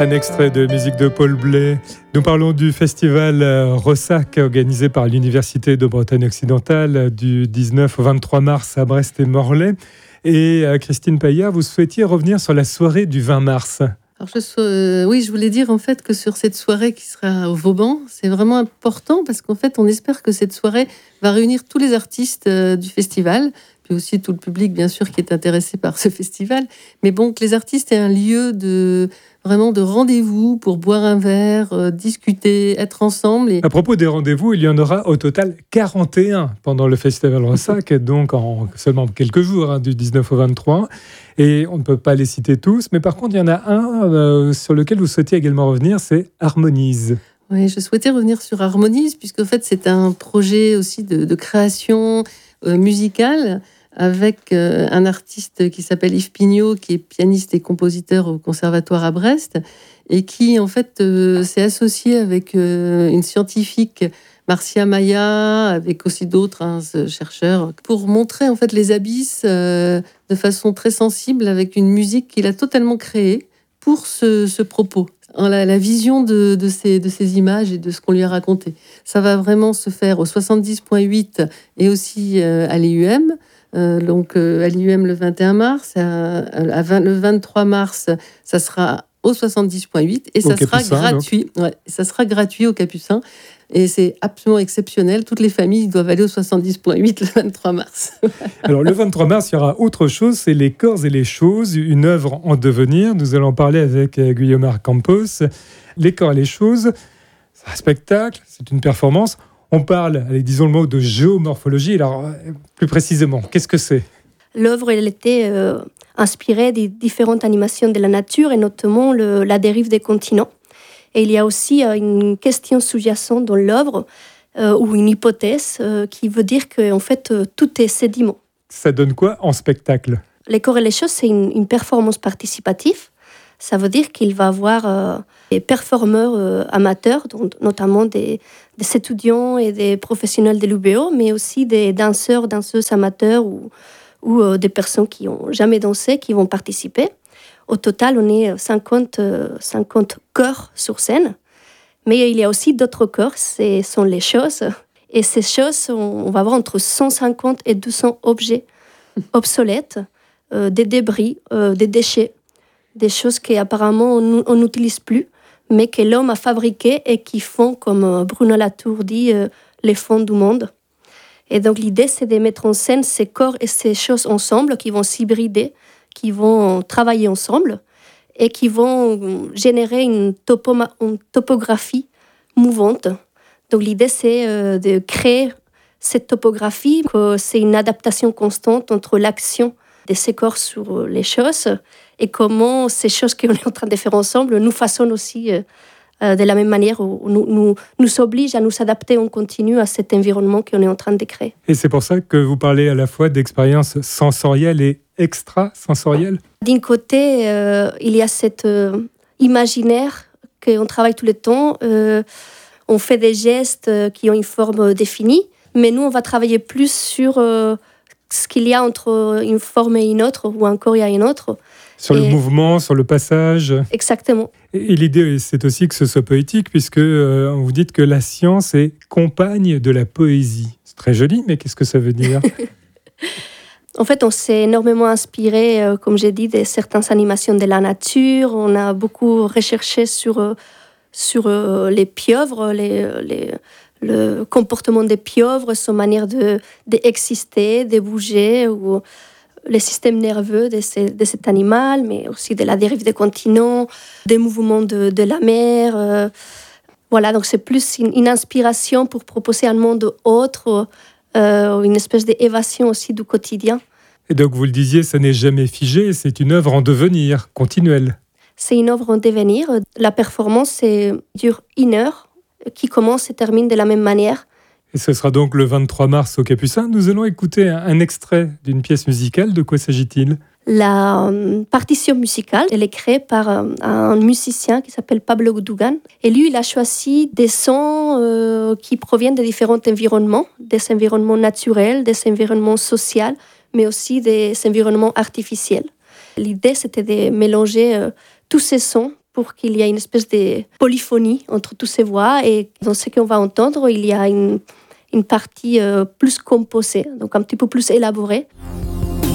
Un extrait de musique de Paul Bley. Nous parlons du festival Ressac organisé par l'Université de Bretagne occidentale du 19 au 23 mars à Brest et Morlaix. Et Christine Payard, vous souhaitiez revenir sur la soirée du 20 mars. Alors je voulais dire en fait que sur cette soirée qui sera au Vauban, c'est vraiment important parce qu'en fait on espère que cette soirée va réunir tous les artistes du festival, puis aussi tout le public bien sûr qui est intéressé par ce festival, mais bon, que les artistes aient un lieu de rendez-vous pour boire un verre, discuter, être ensemble. Et... À propos des rendez-vous, il y en aura au total 41 pendant le Festival Ressac, donc en seulement quelques jours, du 19 au 23. Et on ne peut pas les citer tous, mais par contre, il y en a un sur lequel vous souhaitiez également revenir, c'est Harmonise. Oui, je souhaitais revenir sur Harmonise, puisque en fait, c'est un projet aussi de création musicale, avec un artiste qui s'appelle Yves Pignot, qui est pianiste et compositeur au Conservatoire à Brest, et qui, en fait, s'est associé avec une scientifique, Marcia Maya, avec aussi d'autres chercheurs, pour montrer, en fait, les abysses de façon très sensible, avec une musique qu'il a totalement créée pour ce propos. La vision de ces images et de ce qu'on lui a raconté. Ça va vraiment se faire au 70.8 et aussi à l'IUM. Donc à l'IUM le 21 mars, le 23 mars, ça sera au 70.8 et ça sera gratuit. Ouais, ça sera gratuit au Capucin et c'est absolument exceptionnel. Toutes les familles doivent aller au 70.8 le 23 mars. Alors le 23 mars, il y aura autre chose, c'est Les corps et les choses, une œuvre en devenir. Nous allons parler avec Guillaume Campos. Les corps et les choses, c'est un spectacle, c'est une performance. On parle, allez, disons le mot de géomorphologie. Alors, plus précisément, qu'est-ce que c'est ? L'œuvre, elle était inspirée des différentes animations de la nature et notamment la dérive des continents. Et il y a aussi une question sous-jacente dans l'œuvre ou une hypothèse qui veut dire qu'en fait, tout est sédiment. Ça donne quoi en spectacle ? Les corps et les choses, c'est une performance participative. Ça veut dire qu'il va avoir des performeurs amateurs, notamment des étudiants et des professionnels de l'UBO, mais aussi des danseurs, danseuses amateurs ou des personnes qui n'ont jamais dansé, qui vont participer. Au total, on est 50 chœurs sur scène. Mais il y a aussi d'autres chœurs, ce sont les choses. Et ces choses, on va avoir entre 150 et 200 objets obsolètes, des débris, des déchets, des choses qu'apparemment on n'utilise plus, mais que l'homme a fabriquées et qui font, comme Bruno Latour dit, les fonds du monde. Et donc l'idée, c'est de mettre en scène ces corps et ces choses ensemble, qui vont s'hybrider, qui vont travailler ensemble et qui vont générer une topographie mouvante. Donc l'idée, c'est de créer cette topographie, que c'est une adaptation constante entre l'action de ces corps sur les choses et comment ces choses qu'on est en train de faire ensemble nous façonnent aussi de la même manière, nous obligent à nous adapter en continu à cet environnement qu'on est en train de créer. Et c'est pour ça que vous parlez à la fois d'expériences sensorielles et extrasensorielles ? D'un côté, il y a cet imaginaire qu'on travaille tout le temps. On fait des gestes qui ont une forme définie, mais nous, on va travailler plus sur ce qu'il y a entre une forme et une autre, ou encore il y a une autre. Sur le mouvement, sur le passage. Exactement. Et l'idée, c'est aussi que ce soit poétique, puisque vous dites que la science est compagne de la poésie. C'est très joli, mais qu'est-ce que ça veut dire ? En fait, on s'est énormément inspiré, comme j'ai dit, de certaines animations de la nature. On a beaucoup recherché sur les pieuvres, le comportement des pieuvres, sa manière d'exister, de bouger, ou le système nerveux de cet animal, mais aussi de la dérive des continents, des mouvements de la mer. Voilà, donc c'est plus une inspiration pour proposer un monde autre, une espèce d'évasion aussi du quotidien. Et donc, vous le disiez, ça n'est jamais figé, c'est une œuvre en devenir, continuelle. C'est une œuvre en devenir. La performance dure 1 heure, qui commence et termine de la même manière. Et ce sera donc le 23 mars au Capucin. Nous allons écouter un extrait d'une pièce musicale. De quoi s'agit-il ? La partition musicale, elle est créée par un musicien qui s'appelle Pablo Dugan. Et lui, il a choisi des sons qui proviennent de différents environnements, des environnements naturels, des environnements sociaux, mais aussi des environnements artificiels. L'idée, c'était de mélanger tous ces sons pour qu'il y ait une espèce de polyphonie entre toutes ces voix. Et dans ce qu'on va entendre, il y a une partie plus composée, donc un petit peu plus élaborée.